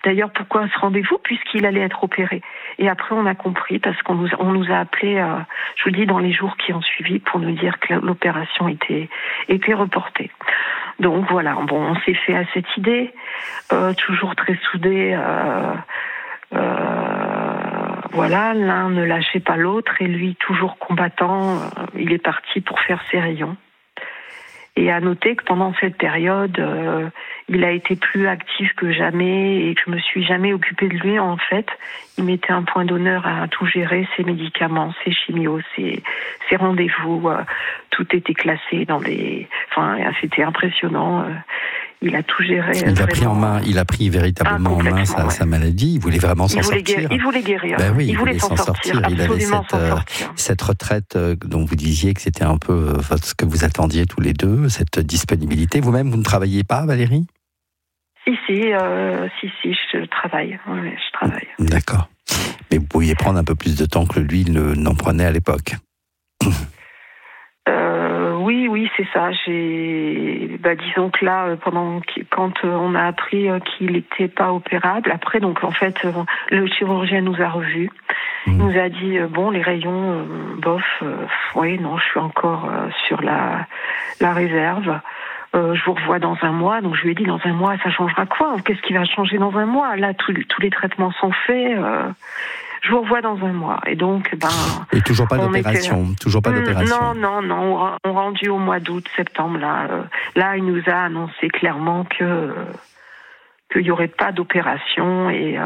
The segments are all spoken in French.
d'ailleurs pourquoi ce rendez-vous, puisqu'il allait être opéré. Et après, on a compris, parce qu'on nous a appelés, je vous le dis, dans les jours qui ont suivi, pour nous dire que l'opération était reportée. Donc voilà, bon, on s'est fait à cette idée, toujours très soudés. Voilà, l'un ne lâchait pas l'autre, et lui, toujours combattant, il est parti pour faire ses rayons. Et à noter que pendant cette période, il a été plus actif que jamais et que je me suis jamais occupée de lui, en fait. Il mettait un point d'honneur à tout gérer, ses médicaments, ses chimios, ses rendez-vous. Tout était classé dans des... Enfin, c'était impressionnant. Il a tout géré. Il a pris véritablement en main sa maladie. Il voulait vraiment s'en sortir. Il voulait guérir. Ben oui, il voulait s'en sortir. Il avait cette retraite dont vous disiez que c'était un peu ce que vous attendiez tous les deux, cette disponibilité. Vous-même, vous ne travailliez pas, Valérie ? Si, je travaille. Oui, je travaille. D'accord. Mais vous pouviez prendre un peu plus de temps que lui n'en prenait à l'époque. Oui, c'est ça. Disons que là, quand on a appris qu'il n'était pas opérable, après, donc en fait, le chirurgien nous a revus. Il nous a dit, les rayons, non, je suis encore sur la réserve. Je vous revois dans un mois. Donc je lui ai dit, dans un mois, ça changera quoi ? Qu'est-ce qui va changer dans un mois ? Là, tous les traitements sont faits. Je vous revois dans un mois. Et donc, et toujours pas d'opération. Toujours pas d'opération. Non. On rendu au mois d'août, septembre. Là, il nous a annoncé clairement qu'il y aurait pas d'opération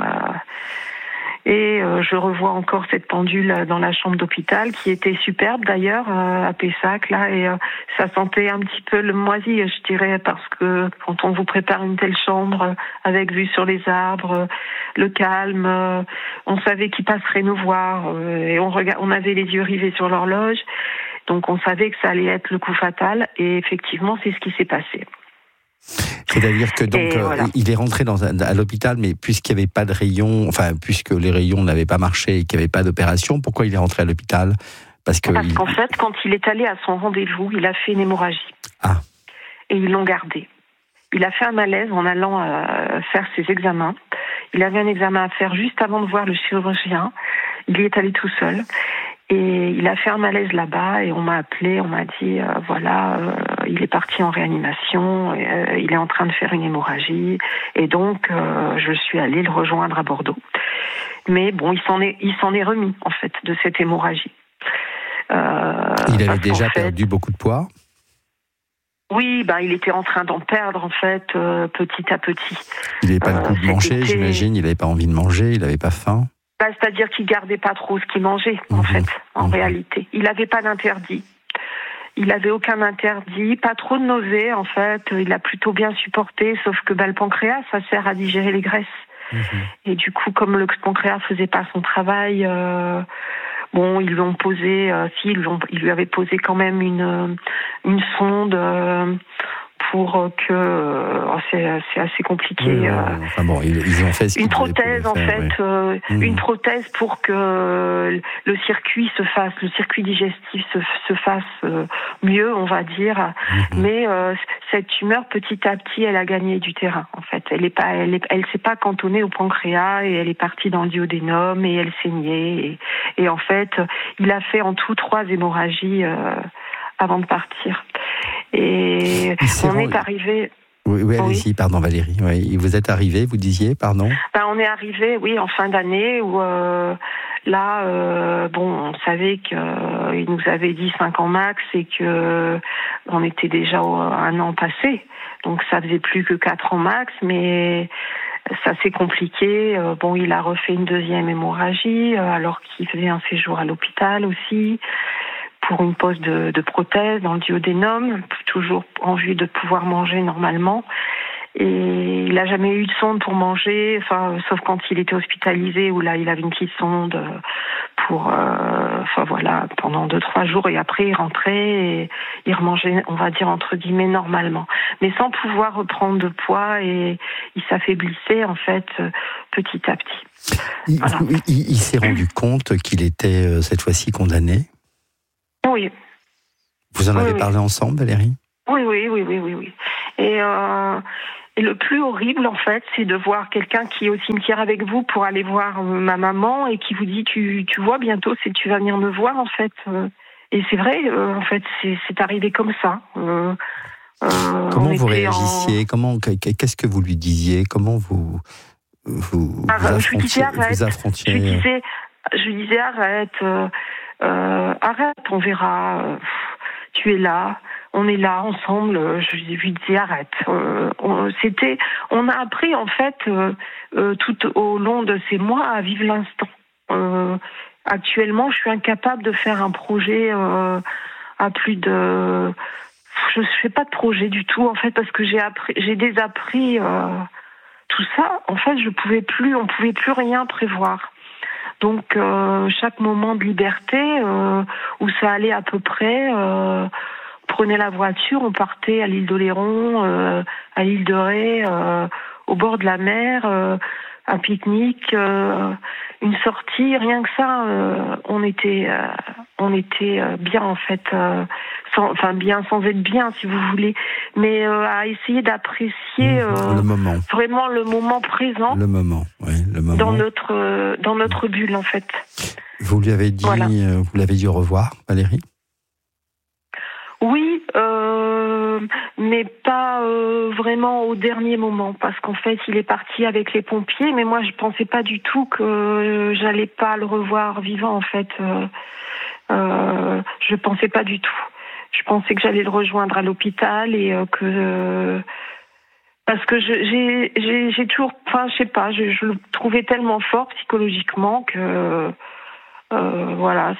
et je revois encore cette pendule dans la chambre d'hôpital qui était superbe d'ailleurs à Pessac là, et ça sentait un petit peu le moisi, je dirais, parce que quand on vous prépare une telle chambre avec vue sur les arbres, le calme, on savait qu'ils passeraient nous voir et on avait les yeux rivés sur l'horloge, donc on savait que ça allait être le coup fatal, et effectivement c'est ce qui s'est passé. C'est-à-dire que il est rentré à l'hôpital, mais puisqu'il n'y avait pas de rayons, puisque les rayons n'avaient pas marché et qu'il n'y avait pas d'opération, pourquoi il est rentré à l'hôpital ? Parce qu'en fait, quand il est allé à son rendez-vous, il a fait une hémorragie. Ah. Et ils l'ont gardé. Il a fait un malaise en allant faire ses examens. Il avait un examen à faire juste avant de voir le chirurgien. Il y est allé tout seul. Et il a fait un malaise là-bas et on m'a appelé, on m'a dit il est parti en réanimation, il est en train de faire une hémorragie, et donc je suis allée le rejoindre à Bordeaux. Mais bon, il s'en est remis en fait de cette hémorragie. Il avait déjà perdu beaucoup de poids. Oui, il était en train d'en perdre en fait petit à petit. Il n'avait pas le goût de manger, j'imagine. Il n'avait pas envie de manger, il n'avait pas faim. C'est-à-dire qu'il gardait pas trop ce qu'il mangeait, en fait, en réalité. Il n'avait pas d'interdit. Il n'avait aucun interdit, pas trop de nausées, en fait. Il a plutôt bien supporté, sauf que le pancréas, ça sert à digérer les graisses. Et du coup, comme le pancréas faisait pas son travail, ils lui ont posé, ils lui avaient posé quand même une sonde pour que c'est assez compliqué. Ils ont fait ce une prothèse en fait, une prothèse pour que le circuit digestif se fasse mieux, on va dire. Mais cette tumeur, petit à petit, elle a gagné du terrain. En fait, elle s'est pas cantonnée au pancréas et elle est partie dans le duodénum et elle saignait. Et en fait, il a fait en tout 3 hémorragies avant de partir. Et est arrivé. Oui, allez-y, pardon Valérie. Oui, vous êtes arrivé, vous disiez, pardon. On est arrivé, oui, en fin d'année où on savait qu'il nous avait dit 5 ans max et que on était déjà 1 an passé, donc ça faisait plus que 4 ans max, mais ça s'est compliqué. Il a refait une 2e hémorragie alors qu'il faisait un séjour à l'hôpital aussi, pour une pose de prothèse dans le duodénum, toujours en vue de pouvoir manger normalement. Et il n'a jamais eu de sonde pour manger, sauf quand il était hospitalisé, où là, il avait une petite sonde pour, pendant 2-3 jours, et après, il rentrait et il remangeait, on va dire, entre guillemets, normalement. Mais sans pouvoir reprendre de poids, et il s'affaiblissait, en fait, petit à petit. Il s'est rendu compte qu'il était, cette fois-ci, condamné ? Oui. Vous en avez parlé ensemble, Valérie ? Oui. Et Et le plus horrible, en fait, c'est de voir quelqu'un qui est au cimetière avec vous pour aller voir ma maman et qui vous dit tu vois, bientôt, tu vas venir me voir, en fait. Et c'est vrai, en fait, c'est arrivé comme ça. Comment vous réagissiez Qu'est-ce que vous lui disiez? Comment vous affrontiez? Je lui disais arrête, on verra. Tu es là. On est là ensemble. Je lui disais arrête. On a appris en fait tout au long de ces mois à vivre l'instant. Actuellement, je suis incapable de faire un projet à plus de. Je fais pas de projet du tout en fait parce que j'ai désappris tout ça. En fait, on pouvait plus rien prévoir. Donc chaque moment de liberté où ça allait à peu près. Prenait la voiture, on partait à l'île d'Oléron, à l'île de Ré, au bord de la mer, un pique-nique, une sortie, rien que ça, on était bien en fait, sans être bien si vous voulez, mais à essayer d'apprécier le moment. Vraiment le moment présent, le moment dans notre bulle en fait. Vous lui avez dit, voilà. Vous l'avez dit au revoir, Valérie? Oui, mais pas vraiment au dernier moment, parce qu'en fait, il est parti avec les pompiers, mais moi, je pensais pas du tout que j'allais pas le revoir vivant, en fait. Je pensais pas du tout. Je pensais que j'allais le rejoindre à l'hôpital et parce que j'ai toujours, je sais pas, je le trouvais tellement fort psychologiquement que. Voilà,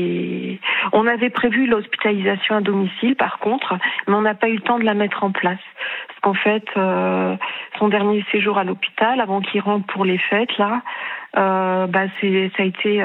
on avait prévu l'hospitalisation à domicile, par contre, mais on n'a pas eu le temps de la mettre en place. Parce qu'en fait, son dernier séjour à l'hôpital, avant qu'il rentre pour les fêtes, là, ça a été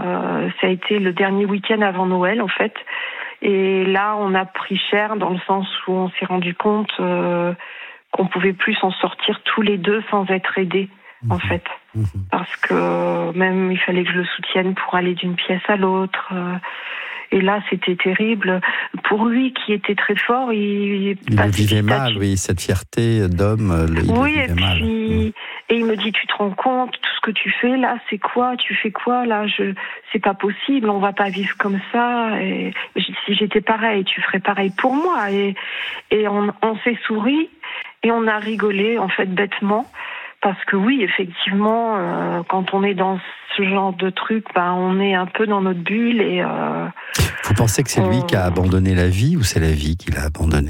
le dernier week-end avant Noël, en fait. Et là, on a pris cher dans le sens où on s'est rendu compte qu'on pouvait plus s'en sortir tous les deux sans être aidés. En fait, parce que même il fallait que je le soutienne pour aller d'une pièce à l'autre. Et là, c'était terrible. Pour lui, qui était très fort, il le vivait mal, oui, cette fierté d'homme. Oui, et il me dit, tu te rends compte, tout ce que tu fais là, c'est quoi? Tu fais quoi là? C'est pas possible, on va pas vivre comme ça. Et si j'étais pareil, tu ferais pareil pour moi. Et on s'est souri et on a rigolé en fait bêtement. Parce que oui, effectivement, quand on est dans ce genre de truc, on est un peu dans notre bulle et. Vous pensez que c'est lui qui a abandonné la vie ou c'est la vie qui l'a abandonné?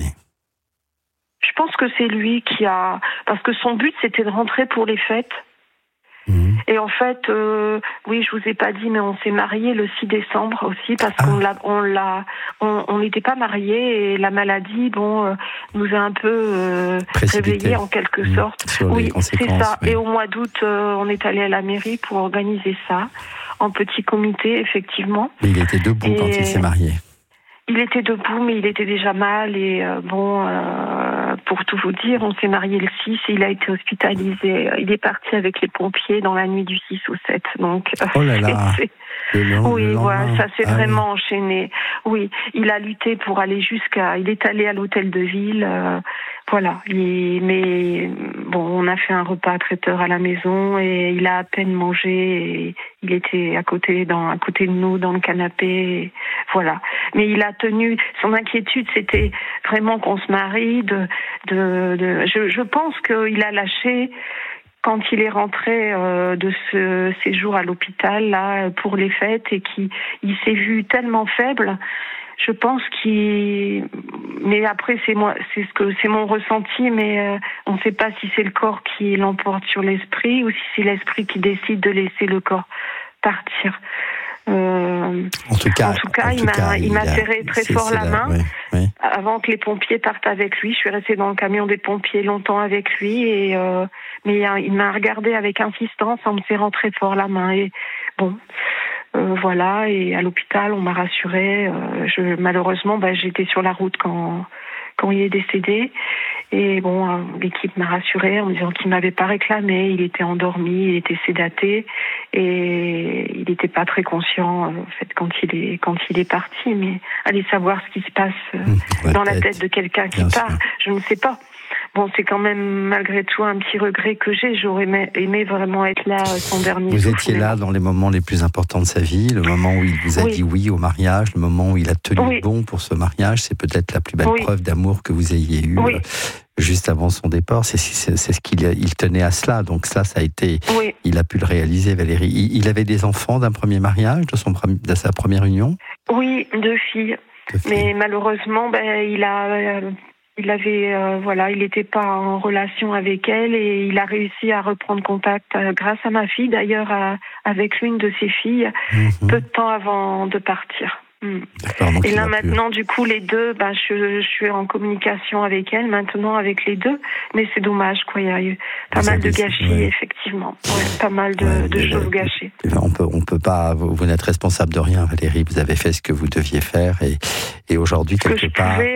Je pense que c'est lui qui a, parce que son but c'était de rentrer pour les fêtes. Et en fait, oui, je vous ai pas dit, mais on s'est mariés le 6 décembre aussi parce on n'était pas mariés et la maladie, nous a un peu réveillés en quelque sorte. Oui, c'est ça. Oui. Et au mois d'août, on est allé à la mairie pour organiser ça en petit comité, effectivement. Mais il était debout quand il s'est marié. Il était debout, mais il était déjà mal. Et pour tout vous dire, on s'est marié le 6 et il a été hospitalisé. Il est parti avec les pompiers dans la nuit du 6 au 7. Donc, oh là là. Oui, voilà, ça s'est vraiment enchaîné. Oui, il a lutté pour aller il est allé à l'hôtel de ville. Voilà. Mais on a fait un repas à traiteur à la maison et il a à peine mangé. Et il était à côté de nous dans le canapé. Et voilà. Mais il a tenu. Son inquiétude, c'était vraiment qu'on se marie. Je pense qu'il a lâché. Quand il est rentré de ce séjour à l'hôpital là pour les fêtes et qu'il s'est vu tellement faible, je pense mais après c'est mon ressenti, mais on ne sait pas si c'est le corps qui l'emporte sur l'esprit ou si c'est l'esprit qui décide de laisser le corps partir. En tout cas, il m'a serré très fort la main. Oui. Avant que les pompiers partent avec lui. Je suis restée dans le camion des pompiers longtemps avec lui, mais il m'a regardé avec insistance en me serrant très fort la main. Et voilà. Et à l'hôpital, on m'a rassurée. Malheureusement, j'étais sur la route quand il est décédé. Et l'équipe m'a rassurée en me disant qu'il m'avait pas réclamé, il était endormi, il était sédaté et il n'était pas très conscient en fait quand il est parti. Mais allez savoir ce qui se passe dans la tête de quelqu'un qui part, je ne sais pas. bon, c'est quand même malgré tout un petit regret que j'ai. J'aurais aimé vraiment être là son dernier Vous souffle. étiez là dans les moments les plus importants de sa vie, le moment où il vous a dit oui au mariage, le moment où il a tenu bon pour ce mariage. C'est peut-être la plus belle preuve d'amour que vous ayez eue juste avant son départ. C'est ce qu'il tenait à cela. Donc ça a été... Il a pu le réaliser, Valérie. Il avait des enfants d'un premier mariage, de sa première union? Oui, 2 filles. Mais malheureusement, il n'était pas en relation avec elle et il a réussi à reprendre contact grâce à ma fille, d'ailleurs, avec l'une de ses filles, peu de temps avant de partir. Et là maintenant, du coup, les deux, je suis en communication avec elle maintenant avec les deux, mais c'est dommage, quoi. Il y a eu pas mal de gâchis, effectivement, pas mal de choses gâchées. On peut pas. Vous n'êtes responsable de rien, Valérie. Vous avez fait ce que vous deviez faire, et aujourd'hui quelque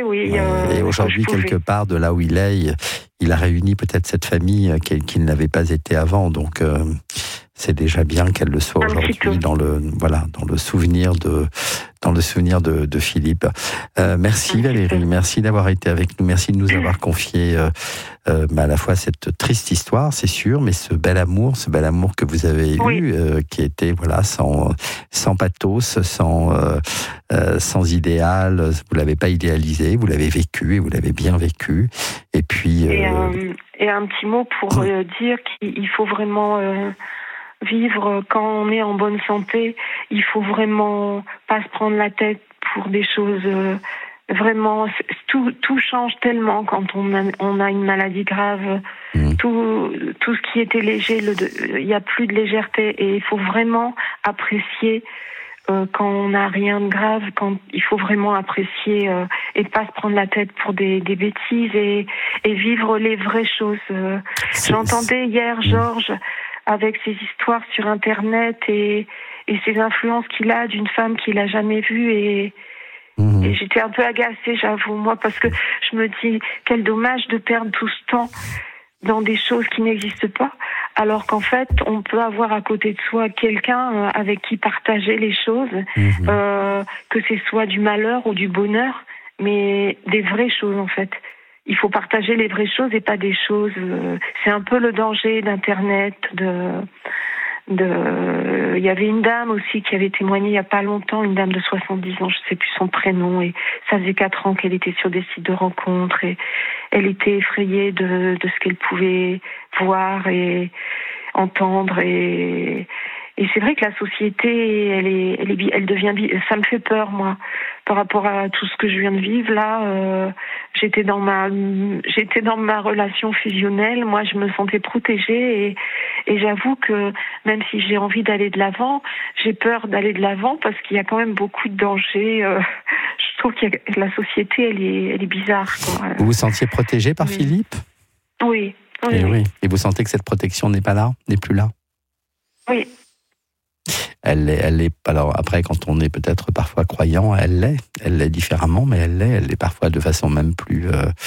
part, de là où il est, il a réuni peut-être cette famille qu'il n'avait pas été avant. Donc c'est déjà bien qu'elle le soit aujourd'hui dans le souvenir de Philippe. Merci Valérie, merci d'avoir été avec nous, merci de nous avoir confié à la fois cette triste histoire, c'est sûr, mais ce bel amour que vous avez eu, qui était sans pathos, sans idéal. Vous l'avez pas idéalisé, vous l'avez vécu et vous l'avez bien vécu. Et puis et un petit mot pour dire qu'il faut vraiment vivre quand on est en bonne santé. Il faut vraiment pas se prendre la tête pour des choses. Vraiment, tout change tellement quand on a une maladie grave. Tout ce qui était léger, il n'y a plus de légèreté, et il faut vraiment apprécier quand on n'a rien de grave. Il faut vraiment apprécier et pas se prendre la tête pour des bêtises et vivre les vraies choses. J'entendais hier Georges avec ses histoires sur Internet et ses influences qu'il a d'une femme qu'il n'a jamais vue, et j'étais un peu agacée, j'avoue, moi, parce que je me dis, quel dommage de perdre tout ce temps dans des choses qui n'existent pas, alors qu'en fait, on peut avoir à côté de soi quelqu'un avec qui partager les choses, que ce soit du malheur ou du bonheur, mais des vraies choses, en fait. Il faut partager les vraies choses et pas des choses... c'est un peu le danger d'Internet, il y avait une dame aussi qui avait témoigné il n'y a pas longtemps, une dame de 70 ans, je ne sais plus son prénom, et ça faisait 4 ans qu'elle était sur des sites de rencontres, et elle était effrayée de ce qu'elle pouvait voir et entendre, et c'est vrai que la société, elle devient... Ça me fait peur, moi, par rapport à tout ce que je viens de vivre là. J'étais dans ma relation fusionnelle. Moi, je me sentais protégée, et j'avoue que même si j'ai envie d'aller de l'avant, j'ai peur d'aller de l'avant parce qu'il y a quand même beaucoup de dangers. Je trouve que la société, elle est bizarre, quoi. Vous vous sentiez protégée par Philippe ? Oui. Et vous sentez que cette protection n'est plus là ? Oui. Elle est. Alors après, quand on est peut-être parfois croyant, elle l'est différemment, mais elle l'est parfois de façon même plus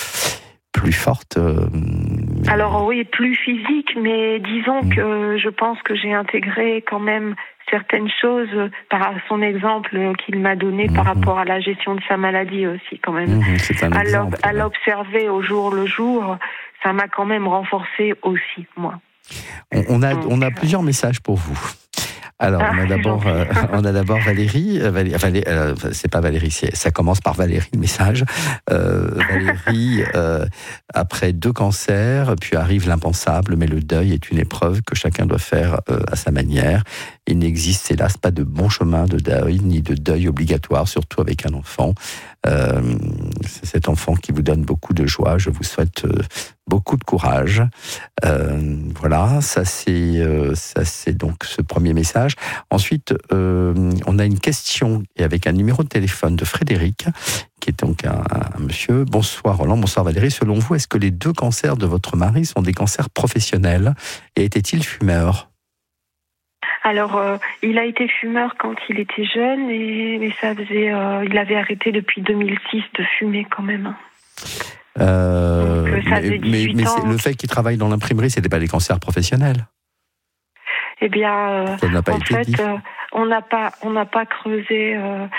forte. Alors oui, plus physique, mais disons que je pense que j'ai intégré quand même certaines choses par son exemple qu'il m'a donné par rapport à la gestion de sa maladie aussi, quand même. C'est un exemple. À l'observer au jour le jour, ça m'a quand même renforcé aussi, moi. On a plusieurs messages pour vous. Alors, on a d'abord Valérie. C'est pas Valérie, ça commence par Valérie, le message. Valérie, après 2 cancers, puis arrive l'impensable, mais le deuil est une épreuve que chacun doit faire à sa manière. Il n'existe, hélas, pas de bon chemin de deuil, ni de deuil obligatoire, surtout avec un enfant. C'est cet enfant qui vous donne beaucoup de joie. Je vous souhaite beaucoup de courage. Voilà, ça c'est donc ce premier message. Ensuite, on a une question et avec un numéro de téléphone de Frédéric, qui est donc un monsieur. Bonsoir Roland, bonsoir Valérie. Selon vous, est-ce que les 2 cancers de votre mari sont des cancers professionnels et était-il fumeur ? Alors, il a été fumeur quand il était jeune, mais ça faisait... il avait arrêté depuis 2006 de fumer quand même. Donc, ça faisait 18 ans. Le fait qu'il travaille dans l'imprimerie, c'était pas des cancers professionnels ? Eh bien, ça n'a pas été dit. on n'a pas creusé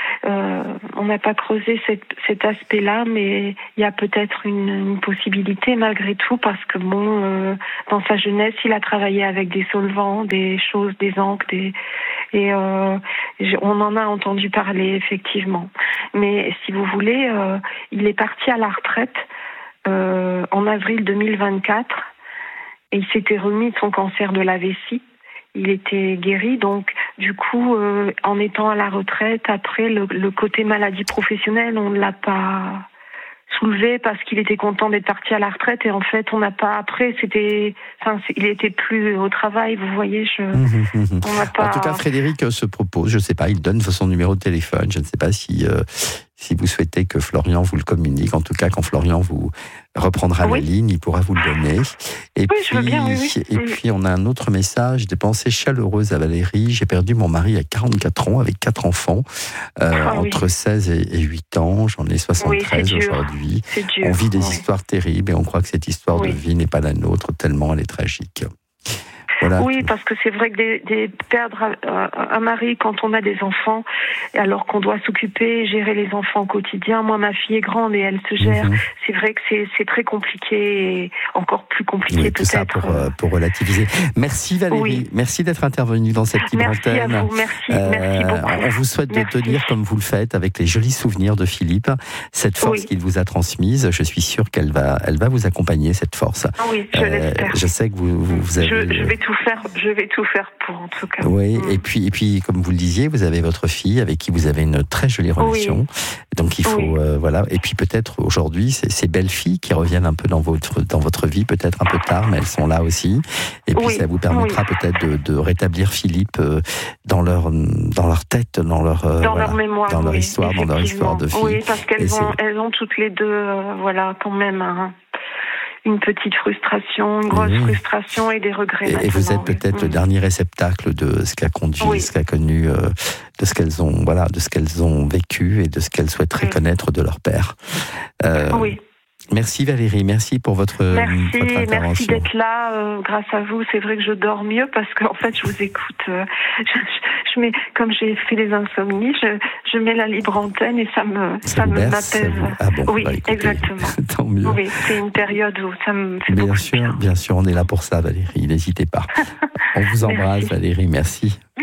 cet aspect-là, mais il y a peut-être une possibilité malgré tout, parce que dans sa jeunesse, il a travaillé avec des solvants, des choses, des encres, on en a entendu parler effectivement. Mais si vous voulez, il est parti à la retraite en avril 2024 et il s'était remis de son cancer de la vessie. Il était guéri, donc du coup, en étant à la retraite, après le côté maladie professionnelle, on ne l'a pas soulevé parce qu'il était content d'être parti à la retraite, et en fait, on n'a pas. Après, il était plus au travail, vous voyez. On n'a pas. En tout cas, Frédéric se propose, je ne sais pas, il donne son numéro de téléphone. Je ne sais pas si vous souhaitez que Florian vous le communique. En tout cas, quand Florian vous reprendra la ligne, il pourra vous le donner. Et puis, je veux bien, oui. Puis, on a un autre message, des pensées chaleureuses à Valérie. J'ai perdu mon mari à 44 ans, avec 4 enfants, entre 16 et 8 ans. J'en ai 73 aujourd'hui. On vit des histoires terribles et on croit que cette histoire de vie n'est pas la nôtre, tellement elle est tragique. Voilà. Oui, parce que c'est vrai que perdre un mari quand on a des enfants, alors qu'on doit s'occuper, gérer les enfants au quotidien. Moi, ma fille est grande et elle se gère. C'est vrai que c'est très compliqué, et encore plus compliqué peut-être. Tout ça pour relativiser. Merci Valérie, merci d'être intervenue dans cette libre antenne. Merci à vous, merci beaucoup. On vous souhaite de tenir comme vous le faites, avec les jolis souvenirs de Philippe, cette force qu'il vous a transmise. Je suis sûr qu'elle va vous accompagner, cette force. Oui, je l'espère. Je sais que vous avez... Je vais tout faire pour, en tout cas. Oui, et puis, comme vous le disiez, vous avez votre fille avec qui vous avez une très jolie relation. Oui. Donc il faut, voilà. Et puis peut-être aujourd'hui, ces belles filles qui reviennent un peu dans votre vie, peut-être un peu tard, mais elles sont là aussi. Et puis ça vous permettra peut-être de rétablir Philippe dans leur tête, dans leur mémoire, dans leur histoire, dans leur histoire de vie. Oui, parce qu'elles ont toutes les deux, quand même. Une petite frustration, une grosse frustration et des regrets. Et vous êtes peut-être le dernier réceptacle de ce qu'a conduit, ce qu'a connu, de ce qu'elles ont vécu et de ce qu'elles souhaiteraient connaître de leur père. Merci Valérie, merci pour votre intervention. Merci d'être là. Grâce à vous, c'est vrai que je dors mieux parce qu'en fait, je vous écoute. Comme j'ai fait des insomnies, je mets la libre antenne et ça m'apaise. Ah bon, oui, exactement. Tant mieux. Oui, c'est une période où ça me fait beaucoup de bien. Bien sûr, on est là pour ça, Valérie. N'hésitez pas. On vous embrasse, Valérie. Merci.